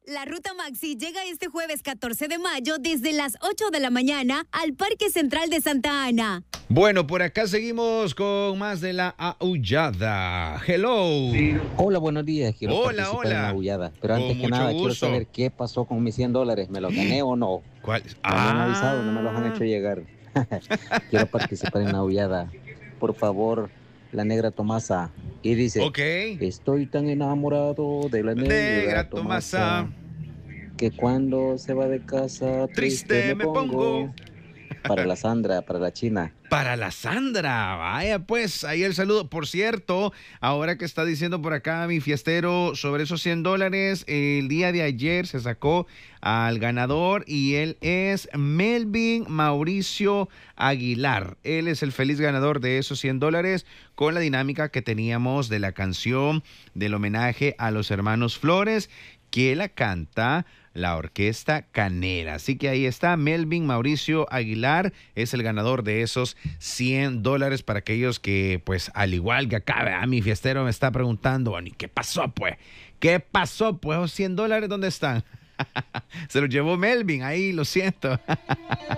La Ruta Maxi llega este jueves 14 de mayo desde las 8 de la mañana al Parque Central de Santa Ana. Bueno, por acá seguimos con más de la aullada. Hello. Hola, buenos días. Quiero Hola, participar en la hola. aullada. Pero Con antes que mucho nada, quiero gusto. saber qué pasó con mis $100. ¿Me los gané o no? ¿Cuál? No me han avisado, no me los han hecho llegar. Quiero participar en la aullada. Por favor, la negra Tomasa. Y dice, Ok. estoy tan enamorado de la negra Negra Tomasa Tomasa, que cuando se va de casa triste me pongo. Para la Sandra, para la China. Para la Sandra, vaya pues, ahí el saludo. Por cierto, ahora que está diciendo por acá mi fiestero sobre esos $100, el día de ayer se sacó al ganador y él es Melvin Mauricio Aguilar. Él es el feliz ganador de esos $100 con la dinámica que teníamos de la canción del homenaje a los hermanos Flores, que la canta la Orquesta Canera. Así que ahí está, Melvin Mauricio Aguilar es el ganador de esos $100 para aquellos que, pues, al igual que acá, mi fiestero me está preguntando, bueno, ¿y qué pasó, pues? ¿Qué pasó, pues? ¿Los $100 dónde están? Se los llevó Melvin, ahí, lo siento.